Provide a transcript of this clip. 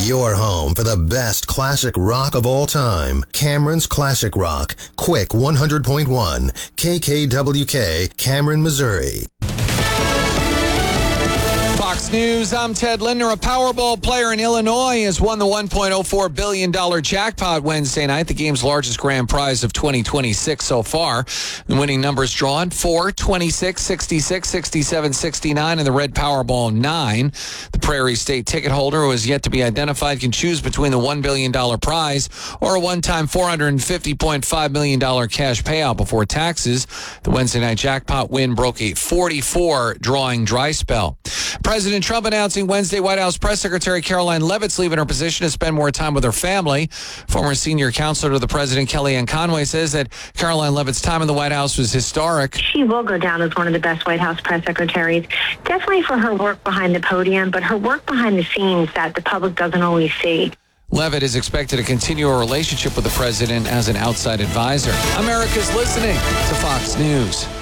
your home for the best classic rock of all time. Cameron's Classic Rock. Quick 100.1. KKWK, Cameron, Missouri. Fox News, I'm Ted Lindner. A Powerball player in Illinois has won the $1.04 billion jackpot Wednesday night, the game's largest grand prize of 2026 so far. The winning numbers drawn 4, 26, 66, 67, 69, and the red Powerball 9. The Prairie State ticket holder, who is yet to be identified, can choose between the $1 billion prize or a one-time $450.5 million cash payout before taxes. The Wednesday night jackpot win broke a 44-drawing dry spell. President Trump announcing Wednesday White House Press Secretary Caroline Leavitt's leaving her position to spend more time with her family. Former senior counselor to the president, Kellyanne Conway, says that Caroline Leavitt's time in the White House was historic. She will go down as one of the best White House press secretaries, definitely for her work behind the podium, but her work behind the scenes that the public doesn't always see. Leavitt is expected to continue a relationship with the president as an outside advisor. America's listening to Fox News.